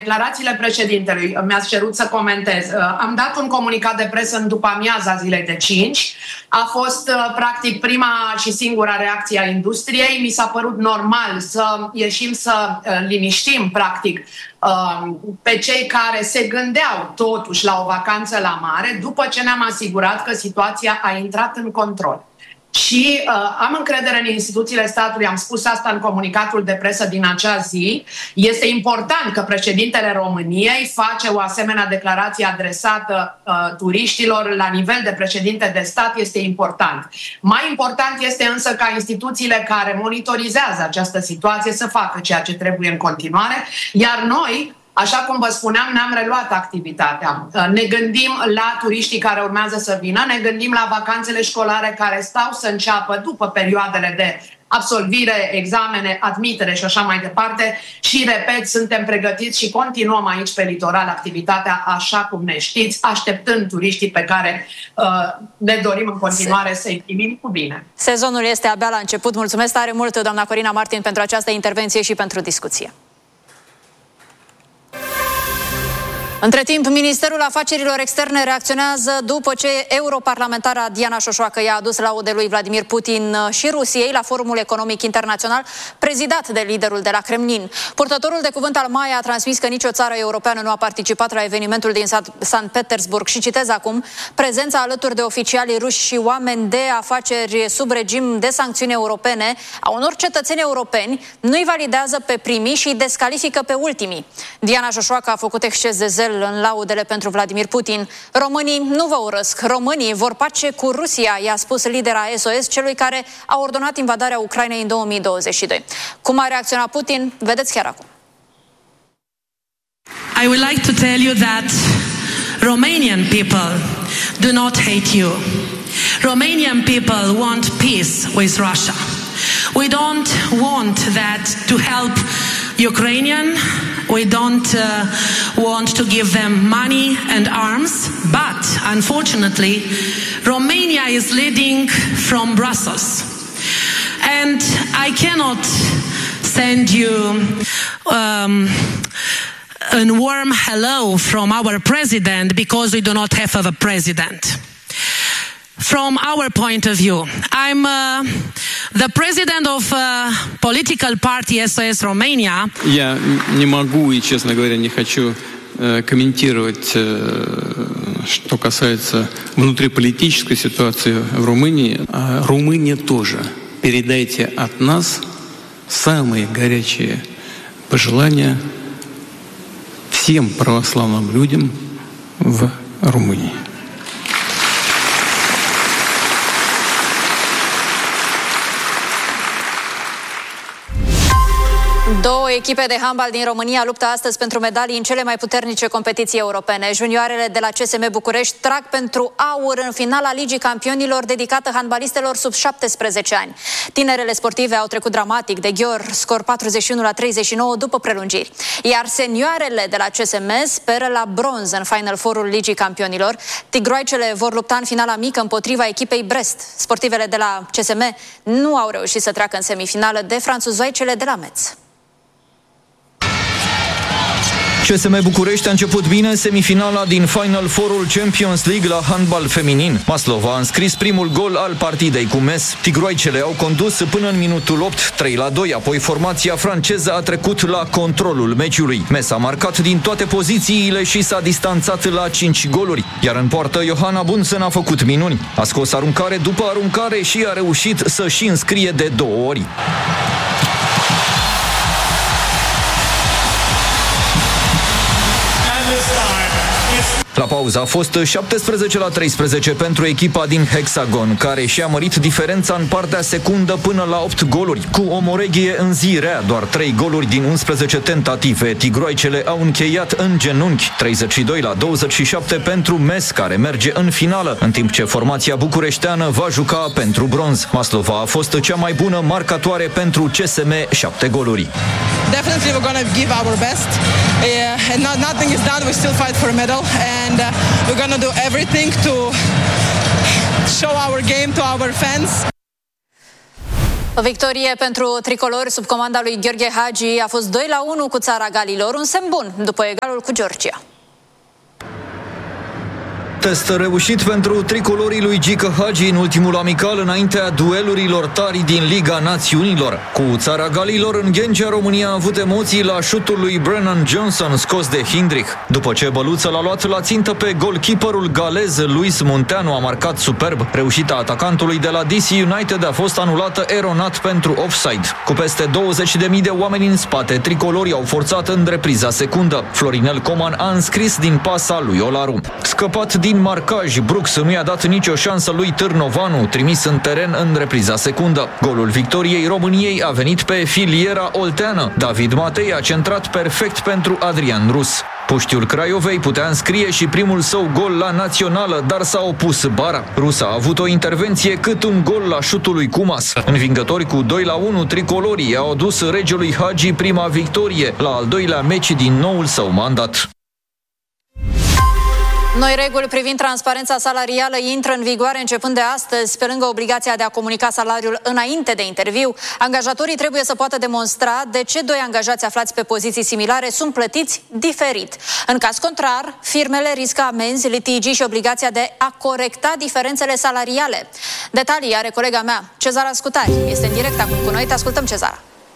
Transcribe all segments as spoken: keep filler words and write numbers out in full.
declarațiile președintelui, mi-ați cerut să comentez. Am dat un comunicat de presă în după amiaza zilei de cinci. A fost practic prima și singura reacție a industriei. Mi s-a părut normal să ieșim să liniștim practic pe cei care se gândeau totuși la o vacanță la mare, după ce ne-am asigurat că situația a intrat în control. Și uh, am încredere în instituțiile statului, am spus asta în comunicatul de presă din acea zi. Este important că președintele României face o asemenea declarație adresată uh, turiștilor la nivel de președinte de stat, este important. Mai important este însă ca instituțiile care monitorizează această situație să facă ceea ce trebuie în continuare, iar noi, așa cum vă spuneam, ne-am reluat activitatea. Ne gândim la turiștii care urmează să vină, ne gândim la vacanțele școlare care stau să înceapă după perioadele de absolvire, examene, admitere și așa mai departe. Și, repet, suntem pregătiți și continuăm aici pe litoral activitatea așa cum ne știți, așteptând turiștii pe care uh, ne dorim în continuare să-i primim cu bine. Sezonul este abia la început. Mulțumesc tare mult, doamna Corina Martin, pentru această intervenție și pentru discuție. Între timp, Ministerul Afacerilor Externe reacționează după ce europarlamentara Diana Șoșoacă i-a adus laude lui Vladimir Putin și Rusiei la Forumul Economic Internațional, prezidat de liderul de la Kremlin. Purtătorul de cuvânt al M A I a transmis că nicio țară europeană nu a participat la evenimentul din Sankt Petersburg și citez acum: prezența alături de oficialii ruși și oameni de afaceri sub regim de sancțiuni europene a unor cetățeni europeni nu-i validează pe primii și îi descalifică pe ultimii. Diana Șoșoacă a făcut exces de zel în laudele pentru Vladimir Putin. Românii nu vă urăsc, românii vor pace cu Rusia, i-a spus lidera S O S celui care a ordonat invadarea Ucrainei în două mii douăzeci și doi. Cum a reacționat Putin? Vedeți chiar acum. I would like to tell you that Romanian people do not hate you. Romanian people want peace with Russia. We don't want that to help Ukrainian. We don't uh, want to give them money and arms, but unfortunately, Romania is leading from Brussels. And I cannot send you um, a warm hello from our president because we do not have a president. From our point of view, I'm uh, the president of a political party S O S Romania. Я не могу и, честно говоря, не хочу э, комментировать, э, что касается внутриполитической ситуации в Румынии. А Румыния тоже. Передайте от нас самые горячие пожелания всем православным людям в Румынии. Două echipe de handbal din România luptă astăzi pentru medalii în cele mai puternice competiții europene. Junioarele de la C S M București trag pentru aur în finala Ligii Campionilor dedicată handbalistelor sub șaptesprezece ani. Tinerele sportive au trecut dramatic de ghior, scor patruzeci și unu la treizeci și nouă după prelungiri. Iar senioarele de la C S M speră la bronz în Final Four-ul Ligii Campionilor. Tigroaicele vor lupta în finala mică împotriva echipei Brest. Sportivele de la C S M nu au reușit să treacă în semifinală de franțuzoicele de la Metz. C S M București a început bine semifinala din Final Four-ul Champions League la handbal feminin. Maslova a înscris primul gol al partidei cu Metz. Tigroaicele au condus până în minutul opt, trei la doi, apoi formația franceză a trecut la controlul meciului. Metz a marcat din toate pozițiile și s-a distanțat la cinci goluri, iar în poartă Johanna Bunsen a făcut minuni. A scos aruncare după aruncare și a reușit să și înscrie de două ori. La pauză a fost șaptesprezece la treisprezece pentru echipa din Hexagon, care și-a mărit diferența în partea secundă până la opt goluri. Cu o moreghie în zi rea, doar trei goluri din unsprezece tentative, tigroaicele au încheiat în genunchi, treizeci și doi la douăzeci și șapte pentru Metz, care merge în finală, în timp ce formația bucureșteană va juca pentru bronz. Maslova a fost cea mai bună marcatoare pentru C S M, șapte goluri. Definitely we're going to give our best. Yeah, and not, nothing is done, we still fight for a medal, and uh, we're going to do everything to show our game to our fans. O victorie pentru tricolori sub comanda lui Gheorghe Hagi. A fost doi la unu cu țara Galilor, un semn bun după egalul cu Georgia. Test reușit pentru tricolorii lui Gică Hagi în ultimul amical înaintea duelurilor tari din Liga Națiunilor. Cu țara Galilor în Ghencea, România a avut emoții la șutul lui Brennan Johnson scos de Hindrich. După ce băluța l-a luat la țintă pe golkeeperul galez Luis Munteanu a marcat superb. Reușita atacantului de la D C United a fost anulată eronat pentru offside. Cu peste douăzeci de mii de oameni în spate, tricolorii au forțat în repriza secundă. Florinel Coman a înscris din pasa lui Olaru. Scăpat din Din marcaj, Brooks nu i-a dat nicio șansă lui Târnovanu, trimis în teren în repriza secundă. Golul victoriei României a venit pe filiera olteană. David Matei a centrat perfect pentru Adrian Rus. Puștiul Craiovei putea înscrie și primul său gol la națională, dar s-a opus bara. Rus a avut o intervenție cât un gol la șutul lui Cumas. Învingători cu doi la unu, tricolorii au adus regelui Hagi prima victorie la al doilea meci din noul său mandat. Noi reguli privind transparența salarială intră în vigoare începând de astăzi. Pe lângă obligația de a comunica salariul înainte de interviu, angajatorii trebuie să poată demonstra de ce doi angajați aflați pe poziții similare sunt plătiți diferit. În caz contrar, firmele riscă amenzi, litigii și obligația de a corecta diferențele salariale. Detalii are colega mea, Cezara Scutari. Este în direct acum cu noi. Te ascultăm, Cezara.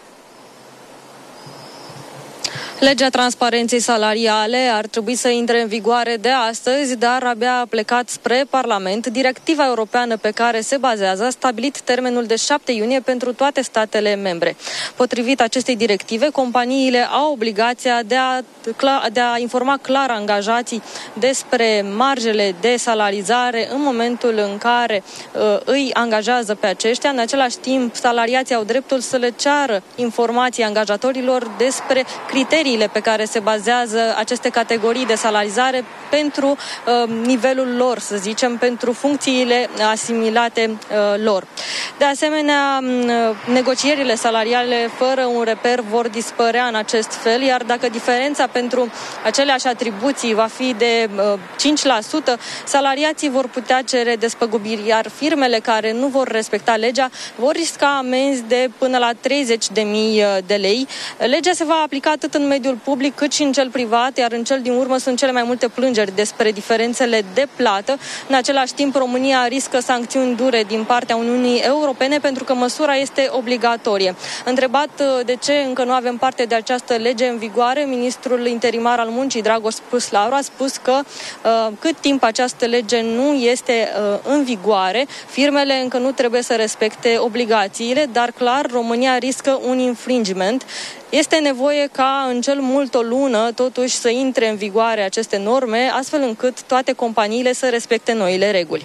Legea transparenței salariale ar trebui să intre în vigoare de astăzi, dar abia a plecat spre Parlament. Directiva europeană pe care se bazează a stabilit termenul de șapte iunie pentru toate statele membre. Potrivit acestei directive, companiile au obligația de a, de a informa clar angajații despre marjele de salarizare în momentul în care uh, îi angajează pe aceștia. În același timp, salariații au dreptul să le ceară informații angajatorilor despre criterii pe care se bazează aceste categorii de salarizare pentru uh, nivelul lor, să zicem, pentru funcțiile asimilate uh, lor. De asemenea, uh, negocierile salariale fără un reper vor dispărea în acest fel, iar dacă diferența pentru aceleași atribuții va fi de uh, cinci la sută, salariații vor putea cere despăgubiri, iar firmele care nu vor respecta legea vor risca amenzi de până la treizeci de mii de lei. Legea se va aplica atât în mediul public cât și în cel privat, iar în cel din urmă sunt cele mai multe plângeri despre diferențele de plată. În același timp, România riscă sancțiuni dure din partea Uniunii Europene pentru că măsura este obligatorie. Întrebat de ce încă nu avem parte de această lege în vigoare, ministrul interimar al muncii, Dragoș Puslaru, a spus că uh, cât timp această lege nu este uh, în vigoare, firmele încă nu trebuie să respecte obligațiile, dar clar, România riscă un infringement. Este nevoie ca în cel mult o lună totuși să intre în vigoare aceste norme, astfel încât toate companiile să respecte noile reguli.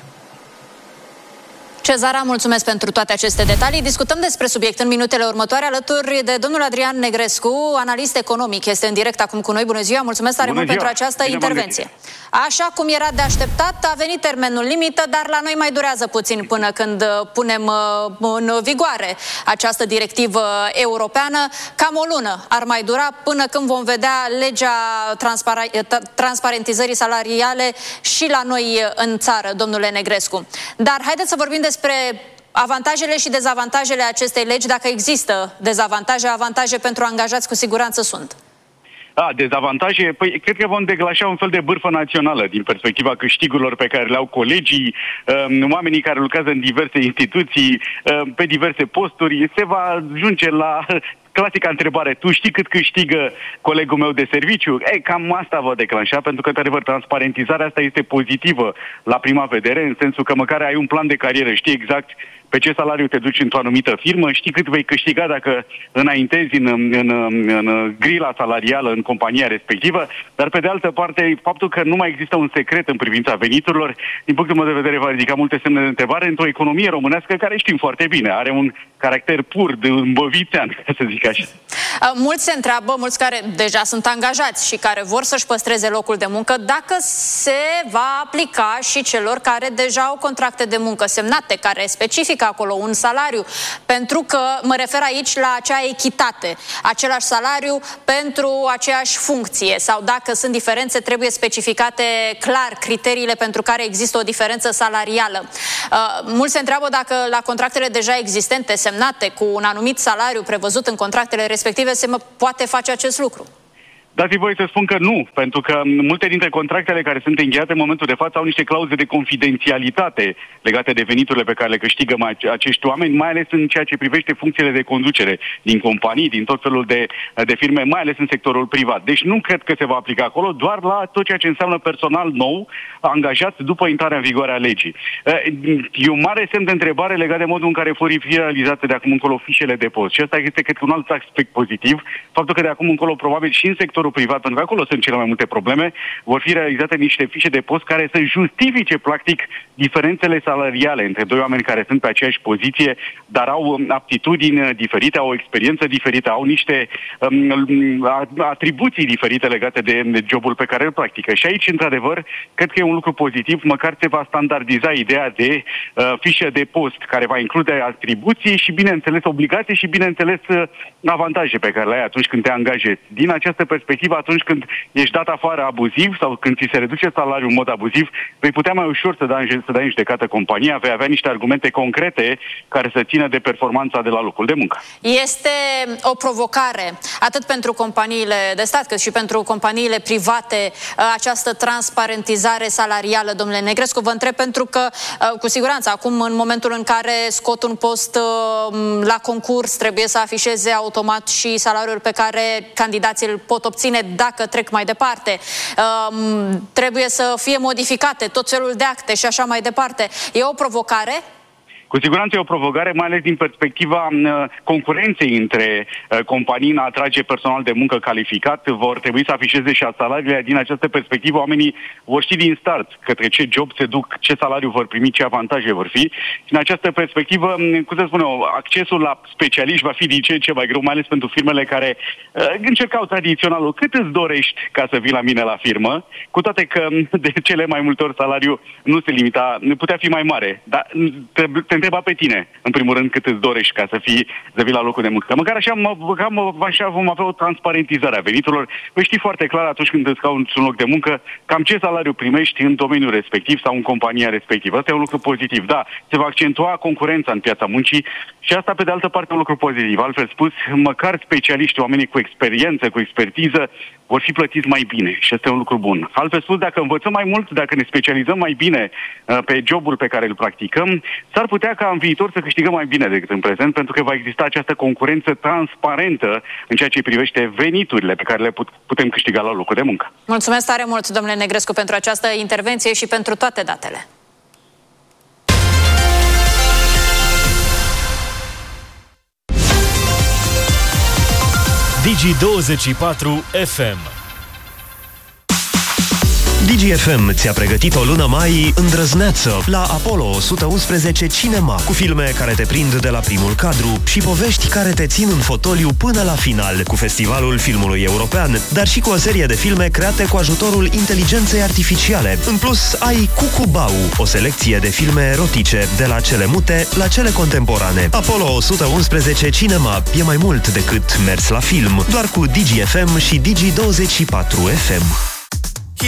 Cezara, mulțumesc pentru toate aceste detalii. Discutăm despre subiect în minutele următoare alături de domnul Adrian Negrescu, analist economic. Este în direct acum cu noi. Bună ziua, mulțumesc tare mult pentru această Bine intervenție. Așa cum era de așteptat, a venit termenul limită, dar la noi mai durează puțin până când punem în vigoare această directivă europeană. Cam o lună ar mai dura până când vom vedea legea transparentizării salariale și la noi în țară, domnule Negrescu. Dar haideți să vorbim despre avantajele și dezavantajele acestei legi. Dacă există dezavantaje, avantaje pentru angajați cu siguranță sunt. A, dezavantaje? Păi, cred că vom declanșa un fel de bârfă națională din perspectiva câștigurilor pe care le au colegii, um, oamenii care lucrează în diverse instituții, um, pe diverse posturi. Se va ajunge la clasica întrebare, tu știi cât câștigă colegul meu de serviciu? Ei, cam asta va declanșa, pentru că, într-adevăr, transparentizarea asta este pozitivă la prima vedere, în sensul că măcar ai un plan de carieră, știi exact pe ce salariu te duci într-o anumită firmă, știi cât vei câștiga dacă înaintezi în, în, în, în grila salarială în compania respectivă, dar pe de altă parte, faptul că nu mai există un secret în privința veniturilor, din punctul meu de vedere, va ridica multe semne de întrebare într-o economie românească care știm foarte bine, are un caracter pur de îmbăvițean, ca să zic zic așa. Mulți se întreabă, mulți care deja sunt angajați și care vor să-și păstreze locul de muncă, dacă se va aplica și celor care deja au contracte de muncă semnate, care specifică acolo un salariu, pentru că mă refer aici la acea echitate, același salariu pentru aceeași funcție, sau dacă sunt diferențe, trebuie specificate clar criteriile pentru care există o diferență salarială. Uh, mulți se întreabă dacă la contractele deja existente, semnate cu un anumit salariu prevăzut în contractele respective, se poate face acest lucru. Dați-mi voie să spun că nu, pentru că multe dintre contractele care sunt încheiate în momentul de față au niște clauze de confidențialitate legate de veniturile pe care le câștigă acești oameni, mai ales în ceea ce privește funcțiile de conducere din companii, din tot felul de, de firme, mai ales în sectorul privat. Deci nu cred că se va aplica acolo, doar la tot ceea ce înseamnă personal nou, angajat după intrarea în vigoare a legii. E un mare semn de întrebare legat de modul în care vor fi realizate de acum încolo fișele de post. Și asta este, cred că, un alt aspect pozitiv, faptul că de acum încolo, probabil și în sectorul privat, pentru că acolo sunt cele mai multe probleme, vor fi realizate niște fișe de post care să justifice, practic, diferențele salariale între doi oameni care sunt pe aceeași poziție, dar au aptitudini diferite, au o experiență diferită, au niște um, atribuții diferite legate de, de jobul pe care îl practică. Și aici, într-adevăr, cred că e un lucru pozitiv, măcar se va standardiza ideea de uh, fișă de post, care va include atribuții și, bineînțeles, obligații și, bineînțeles, avantaje pe care le ai atunci când te angajezi. Din această perspectivă, atunci când ești dat afară abuziv sau când ți se reduce salariul în mod abuziv, vei putea mai ușor să dai, să dai în judecată compania, vei avea niște argumente concrete care să țină de performanța de la locul de muncă. Este o provocare atât pentru companiile de stat cât și pentru companiile private această transparentizare salarială, domnule Negrescu. Vă întreb pentru că, cu siguranță, acum, în momentul în care scot un post la concurs, trebuie să afișeze automat și salariul pe care candidații îl pot obține dacă trec mai departe. Um, trebuie să fie modificate tot felul de acte și așa mai departe. E o provocare? Cu siguranță e o provocare, mai ales din perspectiva uh, concurenței între uh, companii în a atrage personal de muncă calificat. Vor trebui să afișeze și salariile. Din această perspectivă, oamenii vor ști din start către ce job se duc, ce salariu vor primi, ce avantaje vor fi. Și în această perspectivă, cum să spun eu, accesul la specialiști va fi din ce în ce mai greu, mai ales pentru firmele care uh, încercau tradiționalul. Cât îți dorești ca să vii la mine la firmă? Cu toate că de cele mai multe ori salariul nu se limita, putea fi mai mare. Dar te, te întreba pe tine, în primul rând, cât îți dorești ca să fii, să vii la locul de muncă. Măcar așa, mă, așa vom avea o transparentizare a veniturilor. Vei ști foarte clar atunci când îți cauți un loc de muncă cam ce salariu primești în domeniul respectiv sau în compania respectivă. Asta e un lucru pozitiv. Da, se va accentua concurența în piața muncii și asta, pe de altă parte, e un lucru pozitiv. Altfel spus, măcar specialiști, oamenii cu experiență, cu expertiză, vor fi plătiți mai bine și asta e un lucru bun. Altfel spus, dacă învățăm mai mult, dacă ne specializăm mai bine uh, pe jobul pe care îl practicăm, s-ar putea ca în viitor să câștigăm mai bine decât în prezent, pentru că va exista această concurență transparentă în ceea ce privește veniturile pe care le put- putem câștiga la locul de muncă. Mulțumesc tare mult, domnule Negrescu, pentru această intervenție și pentru toate datele. Digi douăzeci și patru F M. Digi F M ți-a pregătit o lună mai îndrăzneață la Apollo o sută unsprezece Cinema, cu filme care te prind de la primul cadru și povești care te țin în fotoliu până la final, cu Festivalul Filmului European, dar și cu o serie de filme create cu ajutorul inteligenței artificiale. În plus, ai Cucubau, o selecție de filme erotice, de la cele mute la cele contemporane. Apollo o sută unsprezece Cinema e mai mult decât mers la film, doar cu Digi F M și Digi douăzeci și patru F M.